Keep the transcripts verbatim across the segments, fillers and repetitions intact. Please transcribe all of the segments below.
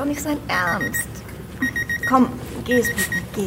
doch nicht sein Ernst. Komm, geh, Sputnik, geh.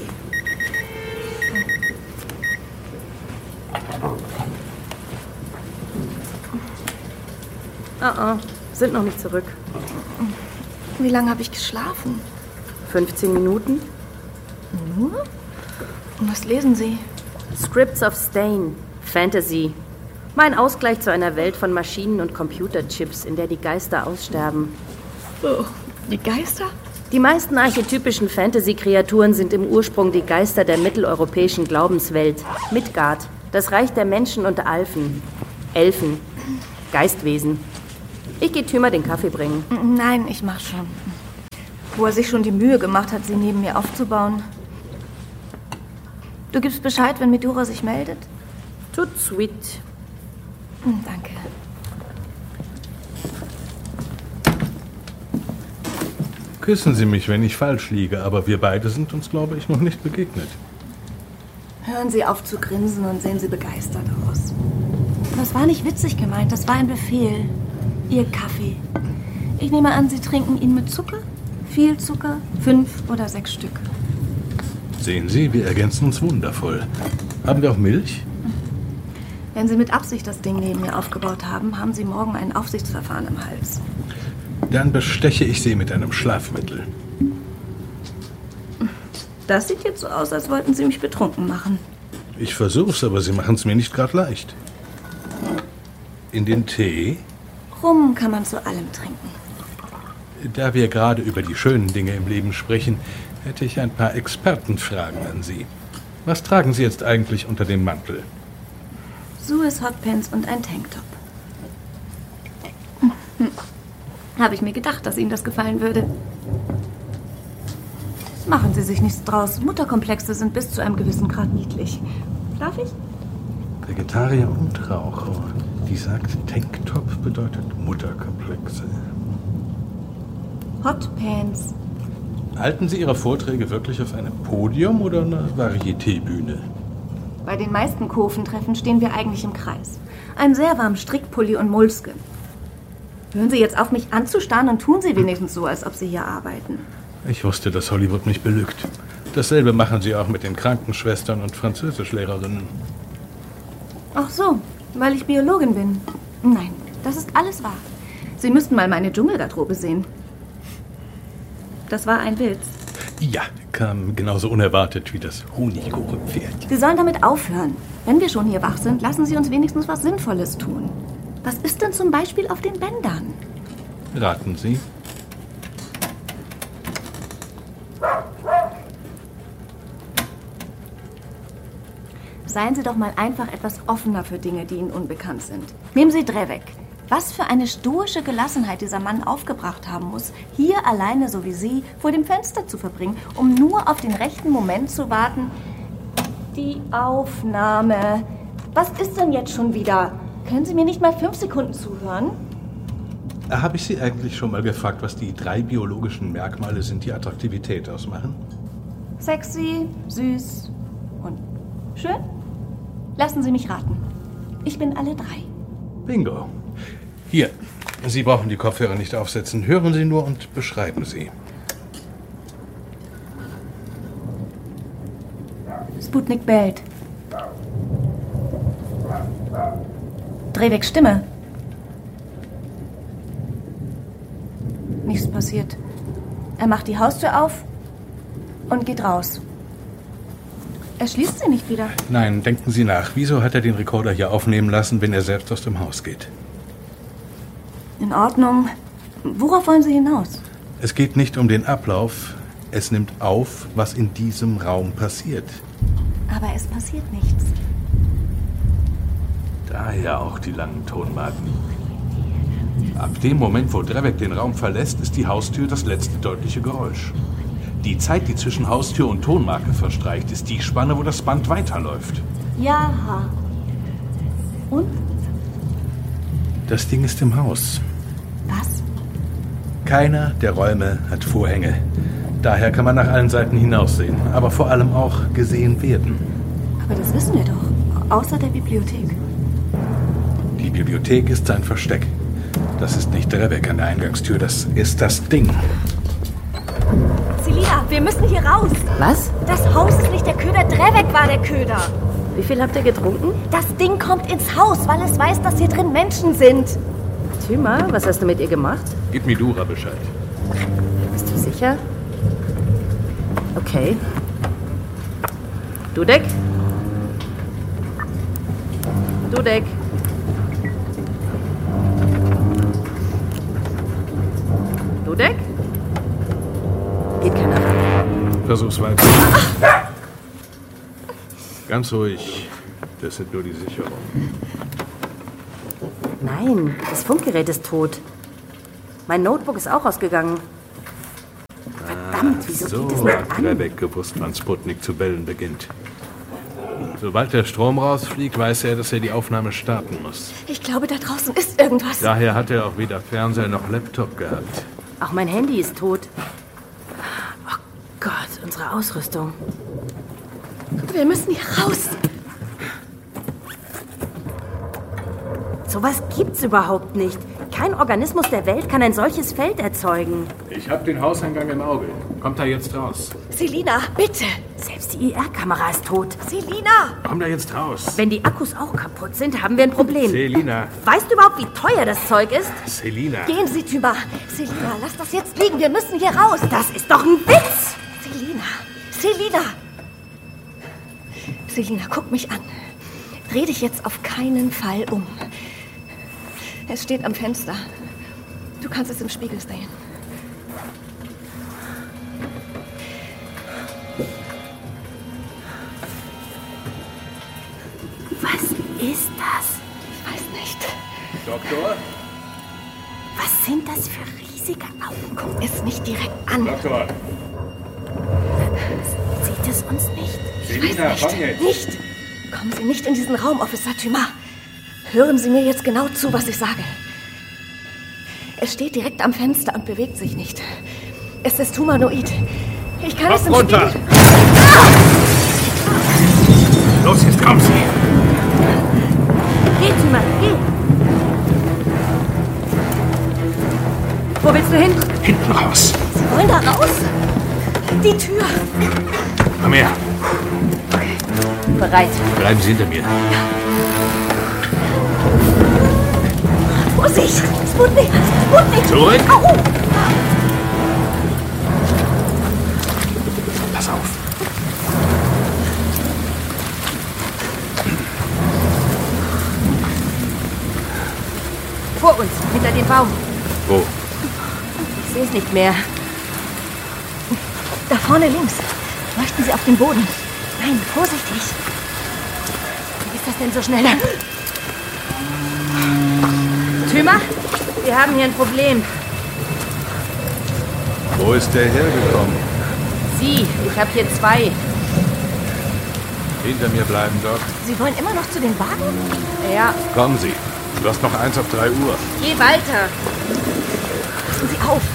Ah, ah, sind noch nicht zurück. Wie lange habe ich geschlafen? fünfzehn Minuten. Nur? Und was lesen Sie? Scripts of Stain. Fantasy. Mein Ausgleich zu einer Welt von Maschinen und Computerchips, in der die Geister aussterben. Oh, die Geister? Die meisten archetypischen Fantasy-Kreaturen sind im Ursprung die Geister der mitteleuropäischen Glaubenswelt. Midgard, das Reich der Menschen und Alfen. Elfen. Geistwesen. Ich gehe Thyma den Kaffee bringen. Nein, ich mach schon. Wo er sich schon die Mühe gemacht hat, sie neben mir aufzubauen. Du gibst Bescheid, wenn Medora sich meldet? Tut sweet. Danke. Küssen Sie mich, wenn ich falsch liege, aber wir beide sind uns, glaube ich, noch nicht begegnet. Hören Sie auf zu grinsen und sehen Sie begeistert aus. Das war nicht witzig gemeint, das war ein Befehl. Ihr Kaffee. Ich nehme an, Sie trinken ihn mit Zucker? Viel Zucker? Fünf oder sechs Stück? Sehen Sie, wir ergänzen uns wundervoll. Haben wir auch Milch? Wenn Sie mit Absicht das Ding neben mir aufgebaut haben, haben Sie morgen ein Aufsichtsverfahren im Hals. Dann besteche ich Sie mit einem Schlafmittel. Das sieht jetzt so aus, als wollten Sie mich betrunken machen. Ich versuch's, aber Sie machen's mir nicht gerade leicht. In den Tee? Rum kann man zu allem trinken. Da wir gerade über die schönen Dinge im Leben sprechen, hätte ich ein paar Expertenfragen an Sie. Was tragen Sie jetzt eigentlich unter dem Mantel? Suez Hotpants und ein Tanktop. Habe ich mir gedacht, dass Ihnen das gefallen würde. Machen Sie sich nichts draus. Mutterkomplexe sind bis zu einem gewissen Grad niedlich. Darf ich? Vegetarier und Raucher. Die sagt, Tanktop bedeutet Mutterkomplexe. Hotpants. Halten Sie Ihre Vorträge wirklich auf einem Podium oder einer Varieté-Bühne? Bei den meisten Kurventreffen stehen wir eigentlich im Kreis. Ein sehr warm Strickpulli und Moleskin. Hören Sie jetzt auf, mich anzustarren und tun Sie wenigstens so, als ob Sie hier arbeiten. Ich wusste, dass Hollywood mich belügt. Dasselbe machen Sie auch mit den Krankenschwestern und Französischlehrerinnen. Ach so, weil ich Biologin bin. Nein, das ist alles wahr. Sie müssten mal meine Dschungelgarderobe sehen. Das war ein Witz. Ja, kam genauso unerwartet wie das Honigkuchenpferd. Sie sollen damit aufhören. Wenn wir schon hier wach sind, lassen Sie uns wenigstens was Sinnvolles tun. Was ist denn zum Beispiel auf den Bändern? Raten Sie. Seien Sie doch mal einfach etwas offener für Dinge, die Ihnen unbekannt sind. Nehmen Sie Drevek. Was für eine stoische Gelassenheit dieser Mann aufgebracht haben muss, hier alleine so wie Sie vor dem Fenster zu verbringen, um nur auf den rechten Moment zu warten. Die Aufnahme. Was ist denn jetzt schon wieder? Können Sie mir nicht mal fünf Sekunden zuhören? Habe ich Sie eigentlich schon mal gefragt, was die drei biologischen Merkmale sind, die Attraktivität ausmachen? Sexy, süß und schön? Lassen Sie mich raten. Ich bin alle drei. Bingo. Hier, Sie brauchen die Kopfhörer nicht aufsetzen. Hören Sie nur und beschreiben Sie. Sputnik bellt. Drehweg Stimme. Nichts passiert. Er macht die Haustür auf und geht raus. Er schließt sie nicht wieder. Nein, denken Sie nach. Wieso hat er den Rekorder hier aufnehmen lassen, wenn er selbst aus dem Haus geht? In Ordnung. Worauf wollen Sie hinaus? Es geht nicht um den Ablauf. Es nimmt auf, was in diesem Raum passiert. Aber es passiert nichts. Daher auch die langen Tonmarken. Ab dem Moment, wo Drevek den Raum verlässt, ist die Haustür das letzte deutliche Geräusch. Die Zeit, die zwischen Haustür und Tonmarke verstreicht, ist die Spanne, wo das Band weiterläuft. Ja. Und? Das Ding ist im Haus. Was? Keiner der Räume hat Vorhänge. Daher kann man nach allen Seiten hinaussehen, aber vor allem auch gesehen werden. Aber das wissen wir doch. Außer der Bibliothek. Die Bibliothek ist sein Versteck. Das ist nicht Drevek an der Eingangstür, das ist das Ding. Selina, wir müssen hier raus. Was? Das Haus ist nicht der Köder, Drevek war der Köder. Wie viel habt ihr getrunken? Das Ding kommt ins Haus, weil es weiß, dass hier drin Menschen sind. Thyma, was hast du mit ihr gemacht? Gib Midura Bescheid. Bist du sicher? Okay. Dudek? Dudek? Dudek? Geht keiner ran. Versuch's weiter. Ganz ruhig. Das sind nur die Sicherungen. Nein, das Funkgerät ist tot. Mein Notebook ist auch ausgegangen. Verdammt, wieso So geht es nicht hat an? Drevek gewusst, wann Sputnik zu bellen beginnt. Sobald der Strom rausfliegt, weiß er, dass er die Aufnahme starten muss. Ich glaube, da draußen ist irgendwas. Daher hat er auch weder Fernseher noch Laptop gehabt. Auch mein Handy ist tot. Oh Gott, unsere Ausrüstung. Wir müssen hier raus. Sowas gibt's überhaupt nicht. Kein Organismus der Welt kann ein solches Feld erzeugen. Ich habe den Hauseingang im Auge. Kommt da jetzt raus. Selina, bitte. Selbst die I R-Kamera ist tot. Selina. Komm da jetzt raus. Wenn die Akkus auch kaputt sind, haben wir ein Problem. Selina. Weißt du überhaupt, wie teuer das Zeug ist? Selina. Gehen Sie, Thyma. Selina, lass das jetzt liegen. Wir müssen hier raus. Das ist doch ein Witz! Selina. Selina. Selina, guck mich an. Dreh dich jetzt auf keinen Fall um. Es steht am Fenster. Du kannst es im Spiegel sehen. Was ist das? Ich weiß nicht. Doktor? Was sind das für riesige Augen? Guck es nicht direkt an. Doktor. Sieht es uns nicht? Selina, Nicht. komm jetzt. Nicht. Kommen Sie nicht in diesen Raum, Officer Thyma. Hören Sie mir jetzt genau zu, was ich sage. Es steht direkt am Fenster und bewegt sich nicht. Es ist humanoid. Ich kann es Kopf im runter. Spiegel... Los, jetzt kommen Sie. Geh, Thyma, geh! Wo willst du hin? Hinten raus. Sie wollen da raus? Die Tür. Komm her. Bereit. Bleiben Sie hinter mir. Vorsicht! Sputnik! Sputnik! Zurück. Au! Pass auf. Vor uns, hinter dem Baum. Wo? Ich sehe es nicht mehr. Da vorne links. Leuchten Sie auf den Boden. Nein, vorsichtig. Wie ist das denn so schneller? Thyma, wir haben hier ein Problem. Wo ist der hergekommen? Sie, ich habe hier zwei. Hinter mir bleiben, Doc. Sie wollen immer noch zu den Wagen? Ja, Kommen Sie. Du hast noch eins auf drei Uhr. geh weiter. Passen Sie auf.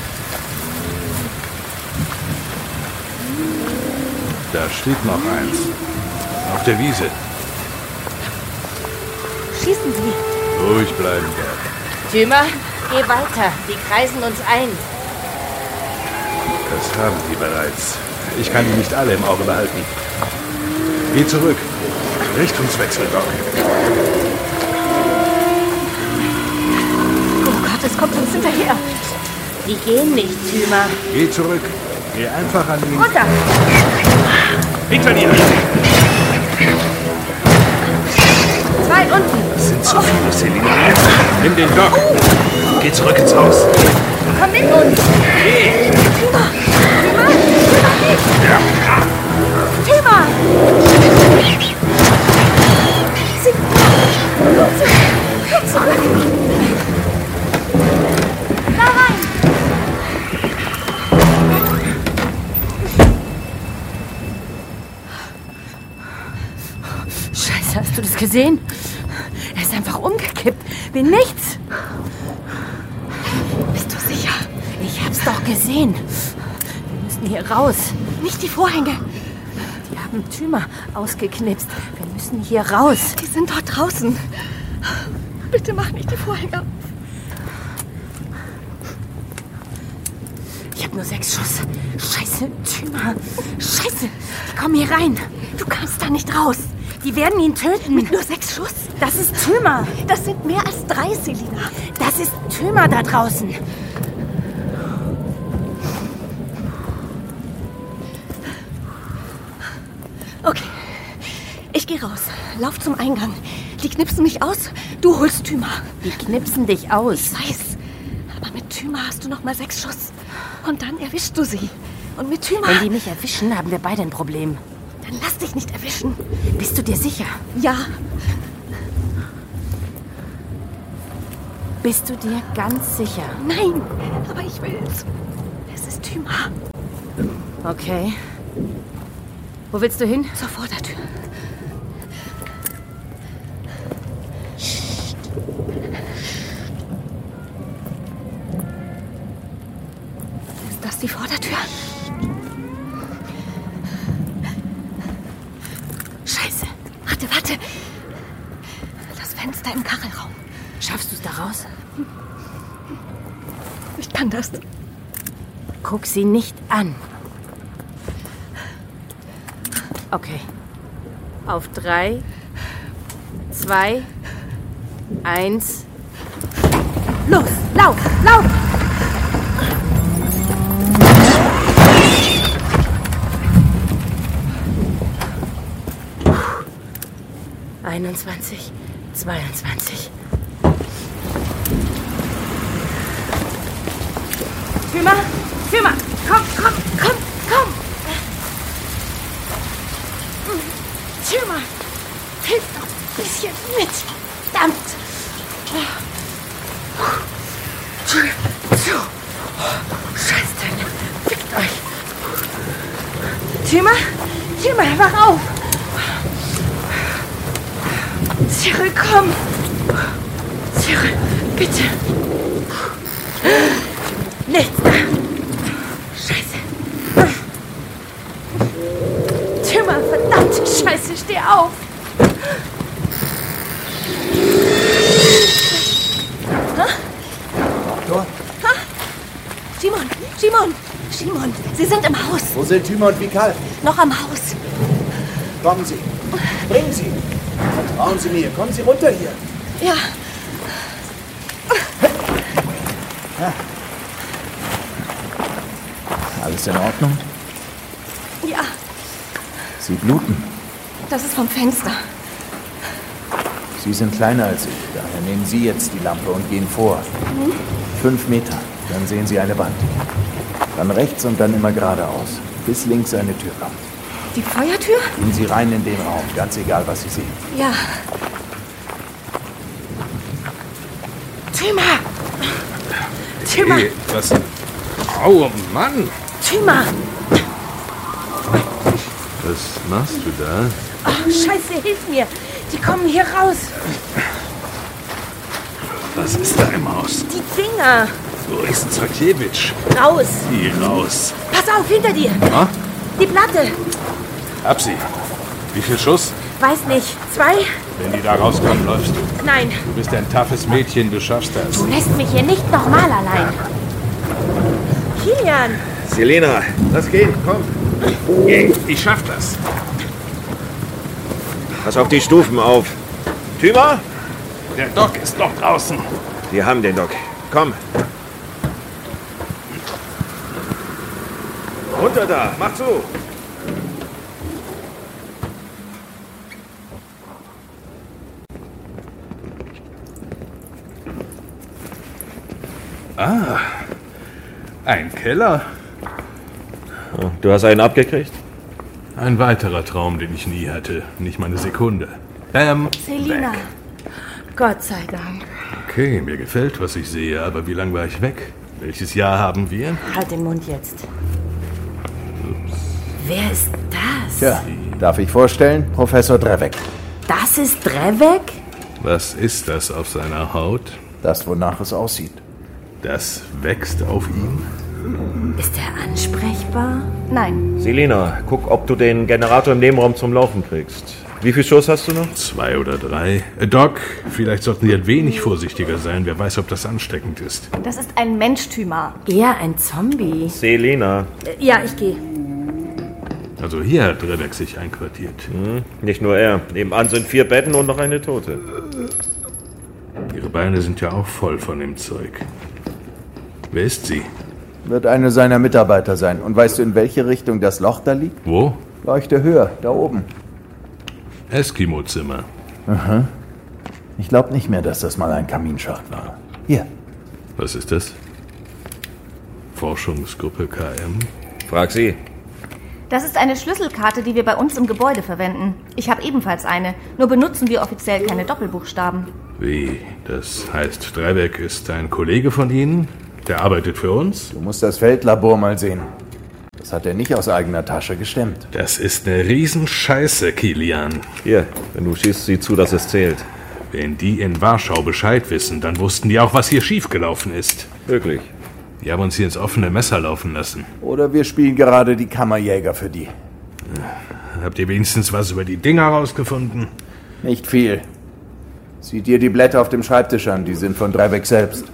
Da steht noch eins. Auf der Wiese. Schießen Sie. Ruhig bleiben, Doc. Thyma, geh weiter. Die kreisen uns ein. Das haben die bereits. Ich kann die nicht alle im Auge behalten. Geh zurück. Richtungswechsel, Doc. Oh Gott, es kommt uns hinterher. Die gehen nicht, Thyma. Geh zurück. Geh einfach an ihn. Runter. Hinter dir! Zwei unten. Das sind zu viele, Selina. Nimm den Doc. Geh zurück ins Haus. Komm mit uns. Geh! Thyma! Thyma! Thyma, nicht! Ja. Thyma! Sie... Sie... Zurück! Da rein! Scheiße, hast du das gesehen? Er ist einfach umgekippt. Wie nichts. Bist du sicher? Ich hab's doch gesehen. Wir müssen hier raus. Nicht die Vorhänge. Die haben Thyma ausgeknipst. Wir müssen hier raus. Die sind dort draußen. Bitte mach nicht die Vorhänge auf. Ich habe nur sechs Schuss. Scheiße, Tümer. Scheiße, die kommen hier rein. Du kannst da nicht raus. Die werden ihn töten. Mit nur sechs Schuss? Das ist Tümer. Das sind mehr als drei, Selina. Das ist Tümer da draußen. Okay, ich gehe raus. Lauf zum Eingang. Die knipsen mich aus, du holst Tümer. Die knipsen dich aus. Ich weiß, aber mit Tümer hast du noch mal sechs Schuss. Und dann erwischst du sie. Und mit Tümer... Wenn die mich erwischen, haben wir beide ein Problem. Dann lass dich nicht erwischen. Bist du dir sicher? Ja. Bist du dir ganz sicher? Nein, aber ich will's. Es ist Tümer. Okay. Wo willst du hin? Zur Vordertür. Psst. Ist das die Vordertür? Scheiße. Warte, warte. Das Fenster im Kachelraum. Schaffst du es da raus? Ich kann das. Guck sie nicht an. Okay. Auf drei, zwei, eins. Los, lauf, lauf! Einundzwanzig, zweiundzwanzig. Tümer, Tümer, komm, komm, komm, komm! Tümer, hilf doch ein bisschen mit. Verdammt. Scheiße, fickt euch. Tümer, Tümer, wach auf. Cyril, komm. Cyril, bitte. Nichts da. Scheiße. Tümer, verdammt, Scheiße, steh auf. Doktor? Ha? Simon, Simon, Simon, Sie sind im Haus. Wo sind Tümer und Vikal? Noch am Haus. Kommen Sie. Bringen Sie. Vertrauen Sie mir. Kommen Sie runter hier. Ja. Alles in Ordnung? Ja, Sie bluten. das ist vom Fenster. Sie sind kleiner als ich. Daher nehmen Sie jetzt die Lampe und gehen vor. Mhm. Fünf Meter. Dann sehen Sie eine Wand. Dann rechts und dann immer geradeaus. Bis links eine Tür kommt. Die Feuertür? Gehen Sie rein in den Raum. Ganz egal, was Sie sehen. Ja. Tümer! Tümer! Hey, was? Au, Mann! Tümer! Was machst du da? Oh, Scheiße, hilf mir! Die kommen hier raus! Was ist da im Haus? Die Dinger! Boris Zakiewicz. Raus! Geh raus. Pass auf, hinter dir! Ah? Die Platte! Hab sie. Wie viel Schuss? Weiß nicht. Zwei? Wenn die da rauskommen, läufst du. Nein. Du bist ein toughes Mädchen, du schaffst das. Du lässt mich hier nicht nochmal allein. Kilian! Selina, lass gehen. Komm. Geh, ich schaff das. Pass auf die Stufen auf. Tümer? Der Doc ist noch draußen. Wir haben den Doc. Komm. Runter da. Mach zu. Ah, ein Keller. Du hast einen abgekriegt? Ein weiterer Traum, den ich nie hatte. Nicht mal eine Sekunde. Bam. Selina. Weg. Gott sei Dank. Okay, mir gefällt, was ich sehe, aber wie lange war ich weg? Welches Jahr haben wir? Halt den Mund jetzt. Wer ist das? Ja, darf ich vorstellen? Professor Drevek. Das ist Drevek? Was ist das auf seiner Haut? Das, wonach es aussieht. Das wächst auf ihm? Ist er ansprechbar? Nein. Selina, guck, ob du den Generator im Nebenraum zum Laufen kriegst. Wie viel Schuss hast du noch? Zwei oder drei. Äh, Doc, vielleicht sollten Sie ein wenig vorsichtiger sein. Wer weiß, ob das ansteckend ist. Das ist ein Mensch, Thyma. Eher ein Zombie. Selena. Äh, ja, ich gehe. Also hier hat Drevek sich einquartiert. Hm, nicht nur er. Nebenan sind vier Betten und noch eine Tote. Ihre Beine sind ja auch voll von dem Zeug. Wer ist sie? Wird eine seiner Mitarbeiter sein. Und weißt du, in welche Richtung das Loch da liegt? Wo? Leuchte höher, da oben. Eskimo-Zimmer. Aha. Ich glaube nicht mehr, dass das mal ein Kaminschacht war. Hier. Was ist das? Forschungsgruppe K M? Frag sie. Das ist eine Schlüsselkarte, die wir bei uns im Gebäude verwenden. Ich habe ebenfalls eine, nur benutzen wir offiziell keine Doppelbuchstaben. Wie? Das heißt, Drevek ist ein Kollege von Ihnen? Der arbeitet für uns? Du musst das Feldlabor mal sehen. Das hat er nicht aus eigener Tasche gestemmt. Das ist eine Riesenscheiße, Kilian. Hier, wenn du schießt, sieh zu, dass es zählt. Wenn die in Warschau Bescheid wissen, dann wussten die auch, was hier schiefgelaufen ist. Wirklich. Die haben uns hier ins offene Messer laufen lassen. Oder wir spielen gerade die Kammerjäger für die. Habt ihr wenigstens was über die Dinger rausgefunden? Nicht viel. Sieh dir die Blätter auf dem Schreibtisch an, die sind von Drevek selbst.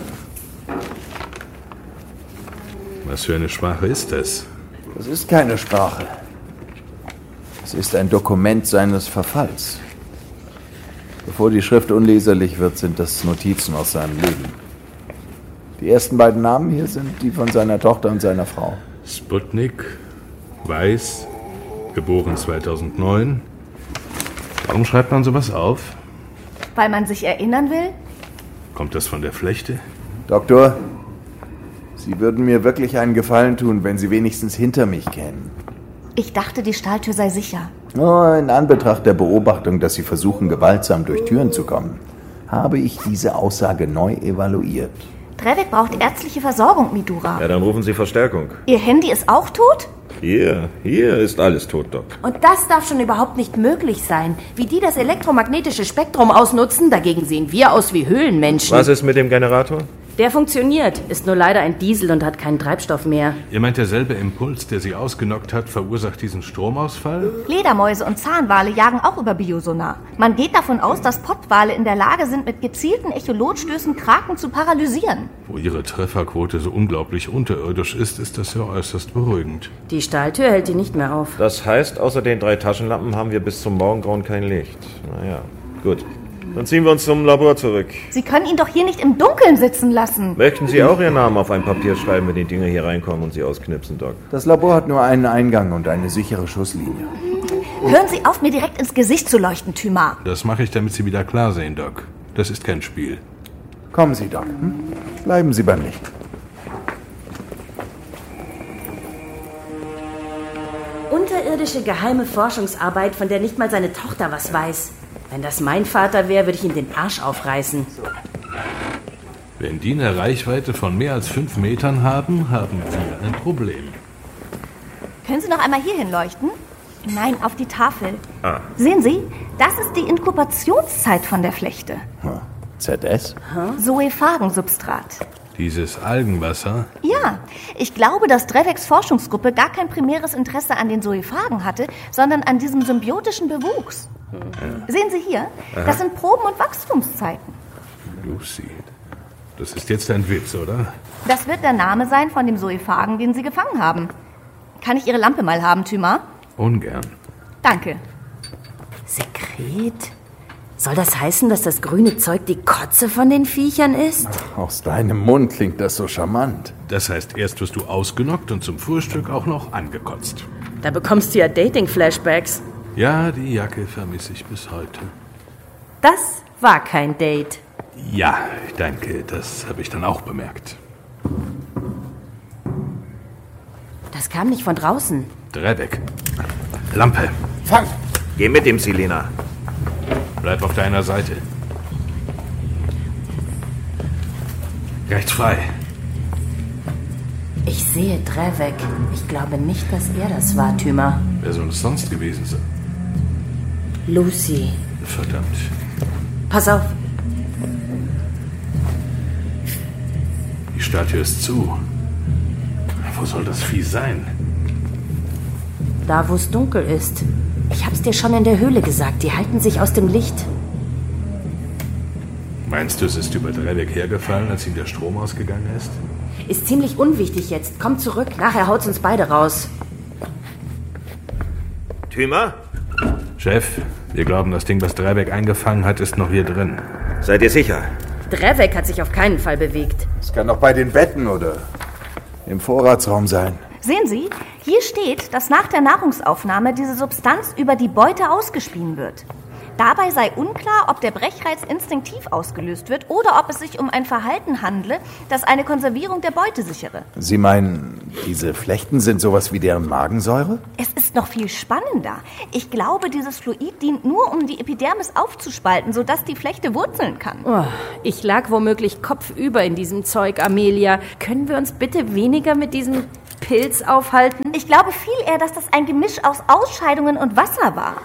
Was für eine Sprache ist das? Das ist keine Sprache. Es ist ein Dokument seines Verfalls. Bevor die Schrift unleserlich wird, sind das Notizen aus seinem Leben. Die ersten beiden Namen hier sind die von seiner Tochter und seiner Frau. Sputnik, Weiß, geboren zweitausendneun. Warum schreibt man sowas auf? Weil man sich erinnern will? Kommt das von der Flechte? Doktor, Sie würden mir wirklich einen Gefallen tun, wenn Sie wenigstens hinter mich kämen. Ich dachte, die Stahltür sei sicher. Oh, in Anbetracht der Beobachtung, dass Sie versuchen, gewaltsam durch Türen zu kommen, habe ich diese Aussage neu evaluiert. Drevek braucht ärztliche Versorgung, Midura. Ja, dann rufen Sie Verstärkung. Ihr Handy ist auch tot? Hier, hier ist alles tot, Doc. Und das darf schon überhaupt nicht möglich sein. Wie die das elektromagnetische Spektrum ausnutzen, dagegen sehen wir aus wie Höhlenmenschen. Was ist mit dem Generator? Der funktioniert, ist nur leider ein Diesel und hat keinen Treibstoff mehr. Ihr meint, derselbe Impuls, der sie ausgenockt hat, verursacht diesen Stromausfall? Fledermäuse und Zahnwale jagen auch über Biosonar. Man geht davon aus, dass Pottwale in der Lage sind, mit gezielten Echolotstößen Kraken zu paralysieren. Wo ihre Trefferquote so unglaublich unterirdisch ist, ist das ja äußerst beruhigend. Die Stahltür hält die nicht mehr auf. Das heißt, außer den drei Taschenlampen haben wir bis zum Morgengrauen kein Licht. Naja, gut. Dann ziehen wir uns zum Labor zurück. Sie können ihn doch hier nicht im Dunkeln sitzen lassen. Möchten Sie auch Ihren Namen auf ein Papier schreiben, wenn die Dinger hier reinkommen und Sie ausknipsen, Doc? Das Labor hat nur einen Eingang und eine sichere Schusslinie. Hören Sie auf, mir direkt ins Gesicht zu leuchten, Thyma. Das mache ich, damit Sie wieder klar sehen, Doc. Das ist kein Spiel. Kommen Sie, Doc. Hm? Bleiben Sie beim Licht. Unterirdische geheime Forschungsarbeit, von der nicht mal seine Tochter was weiß. Wenn das mein Vater wäre, würde ich ihm den Arsch aufreißen. Wenn die eine Reichweite von mehr als fünf Metern haben, haben wir ein Problem. Können Sie noch einmal hier hinleuchten? Nein, auf die Tafel. Ah. Sehen Sie, das ist die Inkubationszeit von der Flechte. Z S? Zoephagensubstrat. Dieses Algenwasser? Ja, ich glaube, dass Dreveks Forschungsgruppe gar kein primäres Interesse an den Zoephagen hatte, sondern an diesem symbiotischen Bewuchs. Ja. Sehen Sie hier, das sind Proben- und Wachstumszeiten. Lucy, das ist jetzt ein Witz, oder? Das wird der Name sein von dem Zoephagen, den Sie gefangen haben. Kann ich Ihre Lampe mal haben, Thyma? Ungern. Danke. Sekret? Soll das heißen, dass das grüne Zeug die Kotze von den Viechern ist? Aus deinem Mund klingt das so charmant. Das heißt, erst wirst du ausgenockt und zum Frühstück auch noch angekotzt. Da bekommst du ja Dating-Flashbacks. Ja, die Jacke vermisse ich bis heute. Das war kein Date. Ja, danke, das habe ich dann auch bemerkt. Das kam nicht von draußen. Drevek. Lampe. Fang! Geh mit dem, Selena. Bleib auf deiner Seite. Rechts frei. Ich sehe Drevek. Ich glaube nicht, dass er das war, Thyma. Wer soll es sonst gewesen sein? Lucy. Verdammt. Pass auf. Die Statue ist zu. Wo soll das Vieh sein? Da, wo es dunkel ist. Ich hab's dir schon in der Höhle gesagt, die halten sich aus dem Licht. Meinst du, es ist über Drevek hergefallen, als ihm der Strom ausgegangen ist? Ist ziemlich unwichtig jetzt. Komm zurück, nachher haut's uns beide raus. Thyma? Chef, wir glauben, das Ding, was Drevek eingefangen hat, ist noch hier drin. Seid ihr sicher? Drevek hat sich auf keinen Fall bewegt. Es kann doch bei den Betten oder im Vorratsraum sein. Sehen Sie, hier steht, dass nach der Nahrungsaufnahme diese Substanz über die Beute ausgespien wird. Dabei sei unklar, ob der Brechreiz instinktiv ausgelöst wird oder ob es sich um ein Verhalten handle, das eine Konservierung der Beute sichere. Sie meinen, diese Flechten sind sowas wie deren Magensäure? Es ist noch viel spannender. Ich glaube, dieses Fluid dient nur, um die Epidermis aufzuspalten, sodass die Flechte wurzeln kann. Oh, ich lag womöglich kopfüber in diesem Zeug, Amelia. Können wir uns bitte weniger mit diesem Pilz aufhalten? Ich glaube viel eher, dass das ein Gemisch aus Ausscheidungen und Wasser war.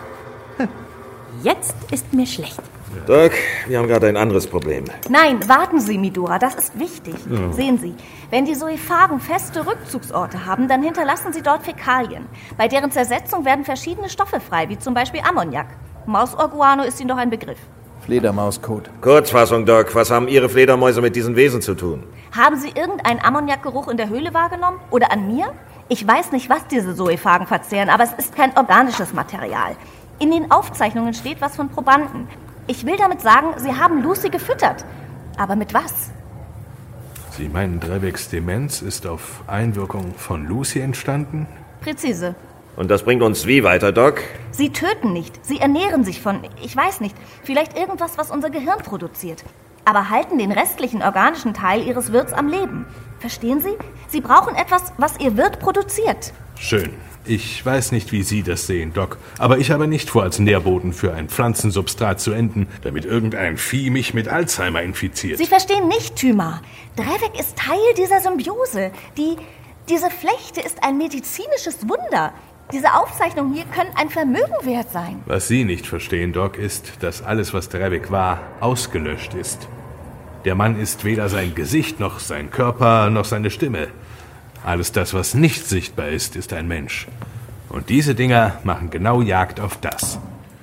Jetzt ist mir schlecht. Doc, wir haben gerade ein anderes Problem. Nein, warten Sie, Midora, das ist wichtig. Ja. Sehen Sie, wenn die Zoophagen feste Rückzugsorte haben, dann hinterlassen sie dort Fäkalien. Bei deren Zersetzung werden verschiedene Stoffe frei, wie zum Beispiel Ammoniak. Mausorguano ist Ihnen doch ein Begriff. Fledermauskot. Kurzfassung, Doc, was haben Ihre Fledermäuse mit diesen Wesen zu tun? Haben Sie irgendeinen Ammoniakgeruch in der Höhle wahrgenommen? Oder an mir? Ich weiß nicht, was diese Zoophagen verzehren, aber es ist kein organisches Material. In den Aufzeichnungen steht was von Probanden. Ich will damit sagen, sie haben Lucy gefüttert. Aber mit was? Sie meinen, Dreveks Demenz ist auf Einwirkung von Lucy entstanden? Präzise. Und das bringt uns wie weiter, Doc? Sie töten nicht. Sie ernähren sich von, ich weiß nicht, vielleicht irgendwas, was unser Gehirn produziert. Aber halten den restlichen organischen Teil ihres Wirts am Leben. Verstehen Sie? Sie brauchen etwas, was Ihr Wirt produziert. Schön. Ich weiß nicht, wie Sie das sehen, Doc, aber ich habe nicht vor, als Nährboden für ein Pflanzensubstrat zu enden, damit irgendein Vieh mich mit Alzheimer infiziert. Sie verstehen nicht, Thyma. Drevek ist Teil dieser Symbiose. Die, diese Flechte ist ein medizinisches Wunder. Diese Aufzeichnungen hier können ein Vermögen wert sein. Was Sie nicht verstehen, Doc, ist, dass alles, was Drevek war, ausgelöscht ist. Der Mann ist weder sein Gesicht, noch sein Körper, noch seine Stimme. Alles das, was nicht sichtbar ist, ist ein Mensch. Und diese Dinger machen genau Jagd auf das.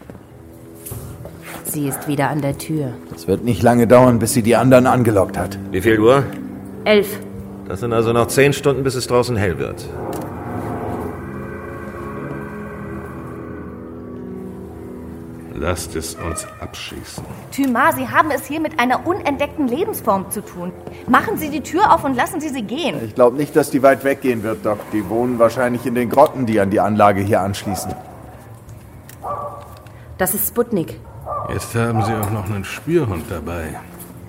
Sie ist wieder an der Tür. Es wird nicht lange dauern, bis sie die anderen angelockt hat. Wie viel Uhr? Elf. Das sind also noch zehn Stunden, bis es draußen hell wird. Lasst es uns abschießen. Thyma, Sie haben es hier mit einer unentdeckten Lebensform zu tun. Machen Sie die Tür auf und lassen Sie sie gehen. Ich glaube nicht, dass die weit weggehen wird, Doc. Die wohnen wahrscheinlich in den Grotten, die an die Anlage hier anschließen. Das ist Sputnik. Jetzt haben Sie auch noch einen Spürhund dabei.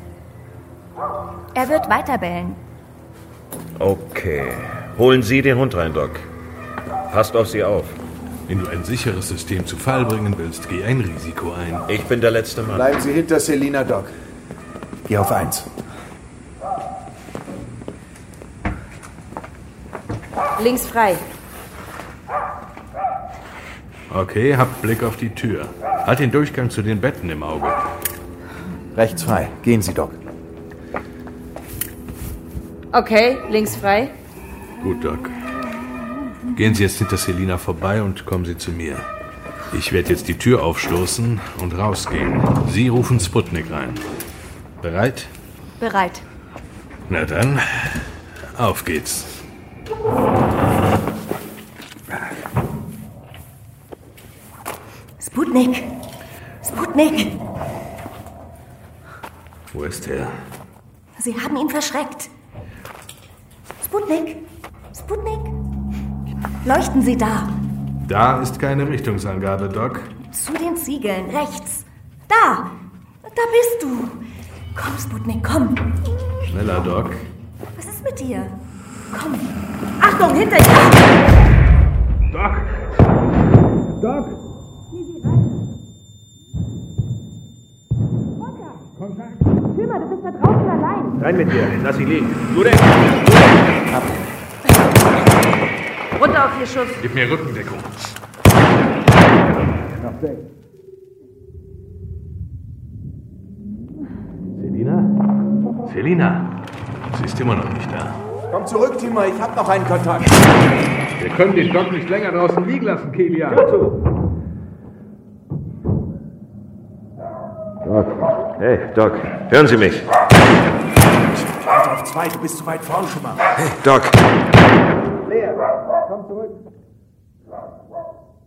Er wird weiterbellen. Okay. Holen Sie den Hund rein, Doc. Passt auf Sie auf. Wenn du ein sicheres System zu Fall bringen willst, geh ein Risiko ein. Ich bin der letzte Mann. Bleiben Sie hinter Selina, Doc. Geh auf eins. Links frei. Okay, habt Blick auf die Tür. Halt den Durchgang zu den Betten im Auge. Rechts frei. Gehen Sie, Doc. Okay, links frei. Gut, Doc. Gehen Sie jetzt hinter Selina vorbei und kommen Sie zu mir. Ich werde jetzt die Tür aufstoßen und rausgehen. Sie rufen Sputnik rein. Bereit? Bereit. Na dann, auf geht's. Sputnik! Sputnik! Wo ist er? Sie haben ihn verschreckt. Sputnik! Sputnik! Leuchten Sie da. Da ist keine Richtungsangabe, Doc. Zu den Ziegeln, rechts. Da! Da bist du! Komm, Sputnik, komm! Schneller, Doc. Was ist mit dir? Komm! Achtung, hinter dir! Doc! Doc! Thyma, du bist da draußen allein. Rein mit dir. Lass sie liegen. Du denn? Runter auf Ihr Schuss. Gib mir Rückendeckung. Noch sechs. Selina? Selina? Sie ist immer noch nicht da. Komm zurück, Thyma. Ich hab noch einen Kontakt. Wir können den Doc nicht länger draußen liegen lassen, Kelia. Hör zu. Doc. Hey, Doc, hören Sie mich? Warte auf zwei, du bist zu weit vorn schon mal. Hey, Doc. Lea, komm zurück.